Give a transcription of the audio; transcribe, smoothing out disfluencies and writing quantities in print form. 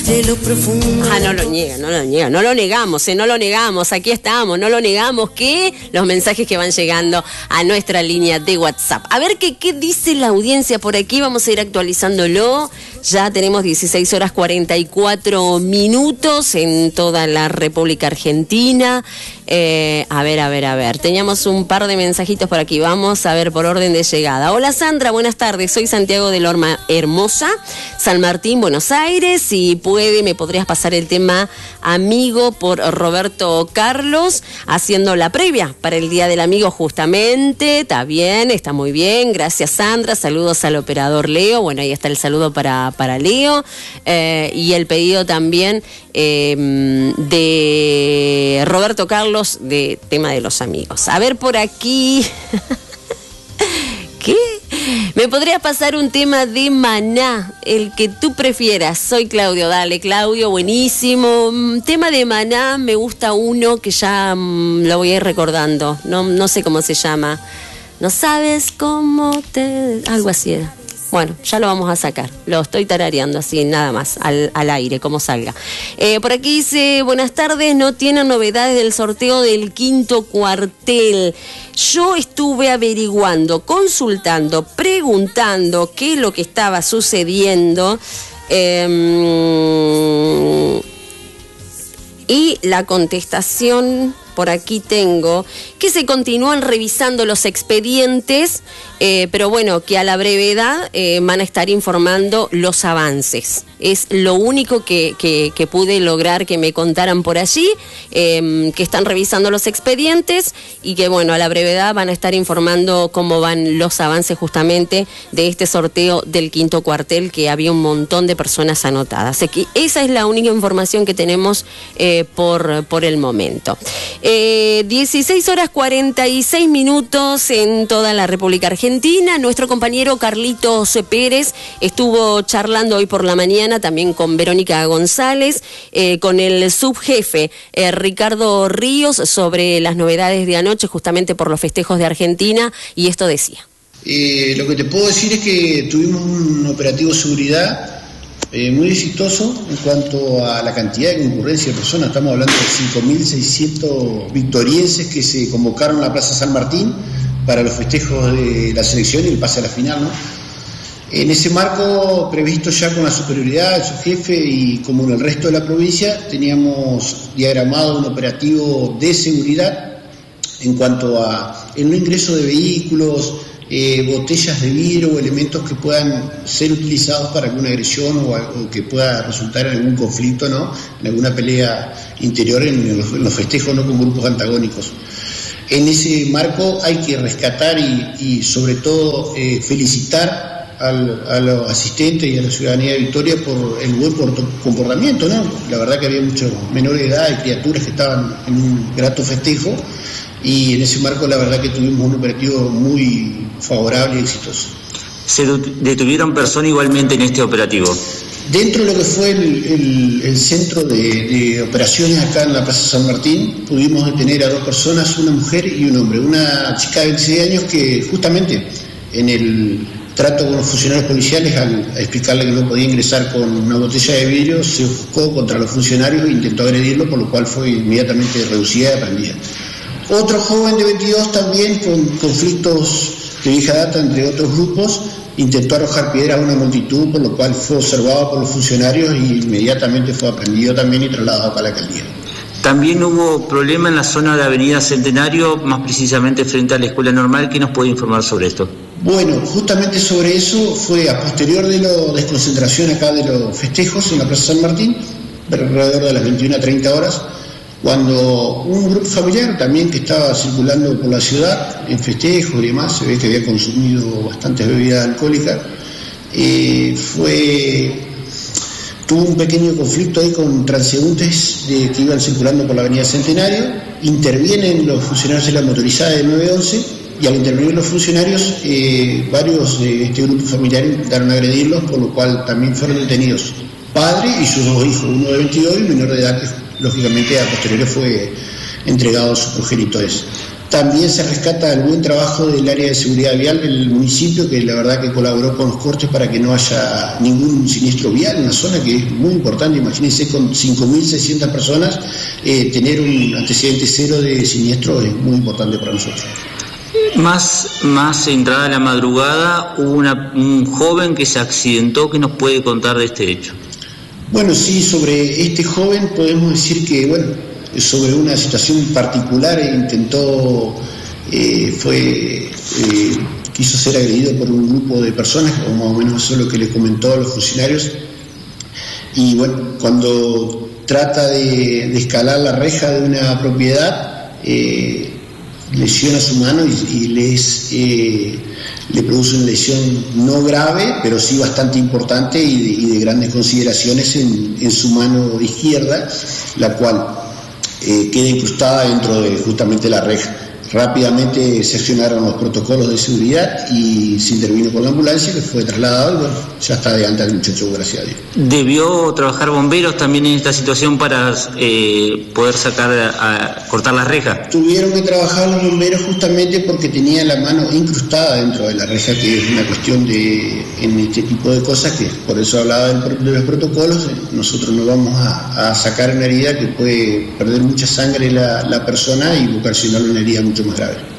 de lo profundo. No lo niega, no lo negamos, aquí estamos, no lo negamos, que los mensajes que van llegando a nuestra línea de WhatsApp. A ver qué dice la audiencia por aquí, vamos a ir actualizándolo. Ya tenemos 16 horas 44 minutos en toda la República Argentina. A ver, teníamos un par de mensajitos por aquí, vamos a ver por orden de llegada. Hola Sandra, buenas tardes, soy Santiago de Lorma Hermosa, San Martín, Buenos Aires. Si puede, me podrías pasar el tema Amigo por Roberto Carlos, haciendo la previa para el Día del Amigo justamente. Está bien, está muy bien, gracias Sandra, saludos al operador Leo. Bueno, ahí está el saludo para Leo, y el pedido también de Roberto Carlos de tema de los amigos. A ver por aquí. ¿Qué? ¿Me podrías pasar un tema de Maná? El que tú prefieras. Soy Claudio. Dale, Claudio, buenísimo. Tema de Maná, me gusta uno que ya lo voy a ir recordando. No sé cómo se llama. No sabes cómo te... Algo así era. Bueno, ya lo vamos a sacar. Lo estoy tarareando así, nada más, al aire, como salga. Por aquí dice, buenas tardes, no tienen novedades del sorteo del quinto cuartel. Yo estuve averiguando, consultando, preguntando qué es lo que estaba sucediendo. Y la contestación... Por aquí tengo que se continúan revisando los expedientes, pero bueno, que a la brevedad van a estar informando los avances. Es lo único que pude lograr que me contaran por allí, que están revisando los expedientes y que bueno, a la brevedad van a estar informando cómo van los avances justamente de este sorteo del quinto cuartel, que había un montón de personas anotadas. Así que esa es la única información que tenemos por el momento. 16 horas 46 minutos en toda la República Argentina. Nuestro compañero Carlitos Pérez estuvo charlando hoy por la mañana también con Verónica González, con el subjefe Ricardo Ríos, sobre las novedades de anoche justamente por los festejos de Argentina, y esto decía. Lo que te puedo decir es que tuvimos un operativo de seguridad muy exitoso en cuanto a la cantidad de concurrencia de personas. Estamos hablando de 5.600 victorienses que se convocaron a la Plaza San Martín para los festejos de la selección y el pase a la final, ¿no? En ese marco, previsto ya con la superioridad de su jefe y como en el resto de la provincia, teníamos diagramado un operativo de seguridad en cuanto a el no ingreso de vehículos, botellas de vidrio o elementos que puedan ser utilizados para alguna agresión o que pueda resultar en algún conflicto, ¿no? En alguna pelea interior en los festejos, ¿no? Con grupos antagónicos. En ese marco hay que rescatar y sobre todo felicitar a los asistentes y a la ciudadanía de Victoria por el buen comportamiento, ¿no? La verdad que había muchos menores de edad y criaturas que estaban en un grato festejo, y en ese marco la verdad que tuvimos un operativo muy favorable y exitoso. ¿Se detuvieron personas igualmente en este operativo? Dentro de lo que fue el centro de operaciones acá en la Plaza San Martín, pudimos detener a 2 personas, una mujer y un hombre. Una chica de 16 años que justamente en el trato con los funcionarios policiales, al explicarle que no podía ingresar con una botella de vidrio, se ofuscó contra los funcionarios e intentó agredirlo, por lo cual fue inmediatamente reducida y aprendida. Otro joven de 22 también, con conflictos de vieja data entre otros grupos, intentó arrojar piedras a una multitud, por lo cual fue observado por los funcionarios y inmediatamente fue aprendido también y trasladado para la alcaldía. También hubo problema en la zona de Avenida Centenario, más precisamente frente a la Escuela Normal. ¿Qué nos puede informar sobre esto? Bueno, justamente sobre eso fue a posterior de la desconcentración acá de los festejos en la Plaza San Martín, alrededor de las 21:30 horas, cuando un grupo familiar también que estaba circulando por la ciudad en festejos y demás, se ve que había consumido bastantes bebidas alcohólicas, tuvo un pequeño conflicto ahí con transeúntes que iban circulando por la Avenida Centenario. Intervienen los funcionarios de la motorizada del 911 y al intervenir los funcionarios, varios de este grupo familiar intentaron agredirlos, por lo cual también fueron detenidos padre y sus 2 hijos, uno de 22 y un menor de edad que lógicamente a posteriori fue entregado a sus progenitores. También se rescata el buen trabajo del área de seguridad vial del municipio, que la verdad que colaboró con los cortes para que no haya ningún siniestro vial en la zona, que es muy importante. Imagínense, con 5.600 personas, tener un antecedente cero de siniestro es muy importante para nosotros. Más entrada la madrugada, hubo un joven que se accidentó. ¿Qué nos puede contar de este hecho? Bueno, sí, sobre este joven podemos decir que, bueno, sobre una situación particular, quiso ser agredido por un grupo de personas, o más o menos eso es lo que les comentó a los funcionarios, y bueno, cuando trata de escalar la reja de una propiedad, lesiona su mano y le produce una lesión no grave, pero sí bastante importante y de grandes consideraciones en su mano izquierda, la cual queda incrustada dentro de justamente la reja. Rápidamente se accionaron los protocolos de seguridad y se intervino con la ambulancia, que fue trasladado y bueno, ya está de alta el muchacho, gracias a Dios. ¿Debió trabajar bomberos también en esta situación para poder cortar las rejas? Tuvieron que trabajar los bomberos justamente porque tenía la mano incrustada dentro de la reja, que es una cuestión en este tipo de cosas, que por eso hablaba de los protocolos. Nosotros no vamos a sacar una herida que puede perder mucha sangre la persona y ocasionar una herida mucho más grave.